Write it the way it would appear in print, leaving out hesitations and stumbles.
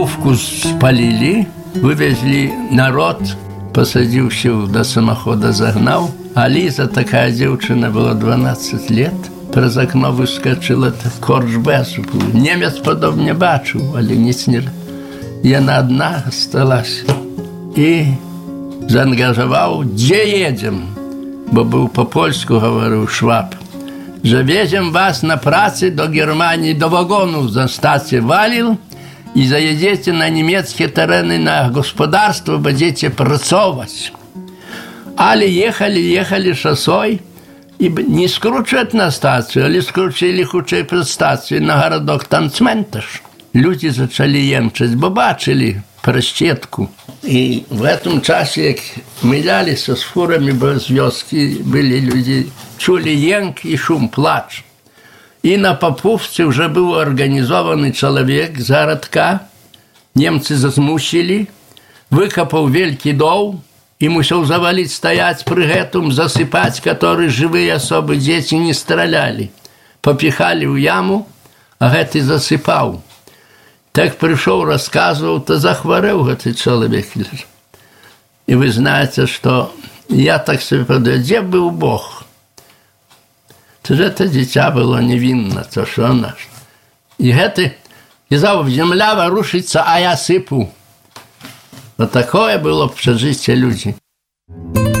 Пушку спалили, вывезли народ, посадивший до самохода, загнал. А Лиза, такая девчина, была 12 лет, през окно выскочила, корч без. Немец подобно не бачив, але ніц не... Яна одна осталась. И заангажировал, где едем, бо был по-польску, говорил Шваб. Завезем вас на працы до Германии, до вагонов за стацию валил, и заедете на немецкие терены, на господарство, будете працовать. Але ехали шосой, и не скручивают на стацию, але скручили худшей пред стацию на городок Танцментаж. Люди зачали емчить, бо бачили прощетку. И в этом часе, как милялись с фурами без вёски, были люди, чули енк и шум, плач. И на Попувці уже был организованный человек з городка. Немцы зазмусили, выкопал великий дол и мусил завалить, стоять при этом, засыпать, которые живые особы, дети не стреляли. Попихали в яму, а гэты засыпал. Так пришел, рассказывал, то захворел этот человек. И вы знаете, что я так себе подумал, где был Бог? То же это дитя было невинно, то что оно. И это, сказал, земля ворушится, а я сыпу. Вот такое было в общежитии люди.